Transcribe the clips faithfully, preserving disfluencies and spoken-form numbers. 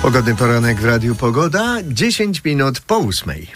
Pogodny poranek w Radiu Pogoda, dziesięć minut po ósmej.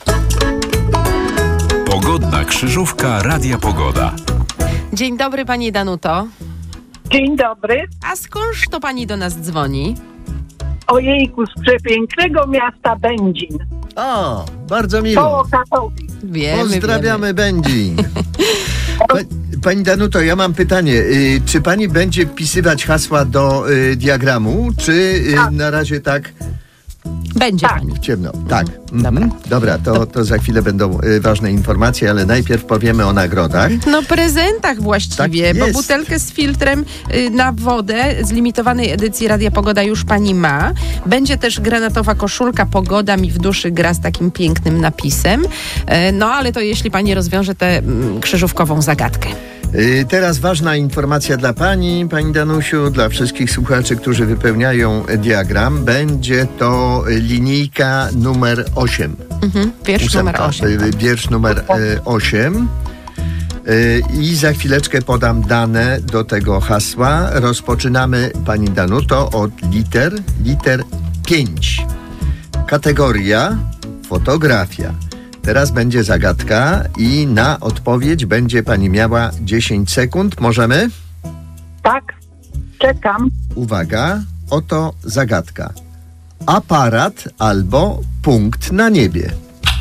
Pogodna krzyżówka Radia Pogoda. Dzień dobry, pani Danuto. Dzień dobry. A skądż to pani do nas dzwoni? Ojejku, z przepięknego miasta Będzin. O, bardzo miło. Koło Katowic. Wiemy, Pozdrawiamy wiemy. Będzin. Pa, pani Danuto, ja mam pytanie. Y, czy pani będzie wpisywać hasła do y, diagramu, czy y, Tak. na razie tak Będzie Tak. pani. w ciemno? Tak. Dobra. Mhm. Dobra, to, to za chwilę będą y, ważne informacje, ale najpierw powiemy o nagrodach. No prezentach właściwie, Tak bo jest. butelkę z filtrem y, na wodę z limitowanej edycji Radia Pogoda już pani ma. Będzie też granatowa koszulka Pogoda mi w duszy gra z takim pięknym napisem. E, no ale to jeśli pani rozwiąże tę mm, krzyżówkową zagadkę. Y, Teraz ważna informacja dla pani, pani Danusiu, dla wszystkich słuchaczy, którzy wypełniają diagram. Będzie to linijka numer osiem. Mhm. Wiersz Ósemka, numer osiem. y, Wiersz numer y, osiem. Y, I za chwileczkę podam dane do tego hasła. Rozpoczynamy, pani Danuto, od liter, liter pięć. Kategoria fotografia. Teraz będzie zagadka i na odpowiedź będzie pani miała dziesięć sekund. Możemy? Tak, czekam. Uwaga, oto zagadka. Aparat albo punkt na niebie.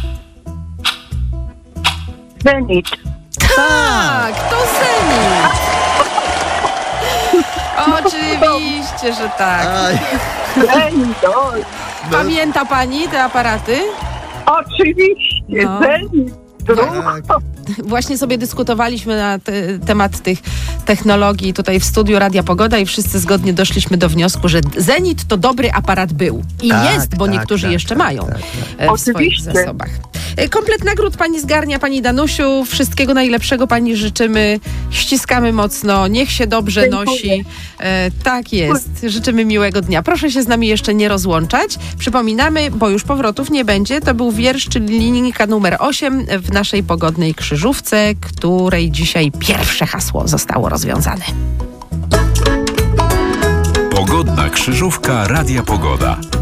Zenit. Tak, to Zenit. Oczywiście, że tak. Aj, Zenit, oj. Pamięta pani te aparaty? Oczywiście, No. Zenit. Druh. tak. Właśnie sobie dyskutowaliśmy na te, temat tych technologii tutaj w studiu Radia Pogoda i wszyscy zgodnie doszliśmy do wniosku, że Zenit to dobry aparat był. I Tak, jest, bo tak, niektórzy tak, jeszcze tak, mają tak, e, w swoich Oczywiście. zasobach. E, Komplet nagród pani zgarnia, pani Danusiu. Wszystkiego najlepszego pani życzymy. Ściskamy mocno. Niech się dobrze Dziękuję. nosi. E, tak jest. Życzymy miłego dnia. Proszę się z nami jeszcze nie rozłączać. Przypominamy, bo już powrotów nie będzie. To był wiersz, czyli linijka numer osiem w naszej pogodnej krzyżówce, której dzisiaj pierwsze hasło zostało rozwiązane. Pogodna krzyżówka Radia Pogoda.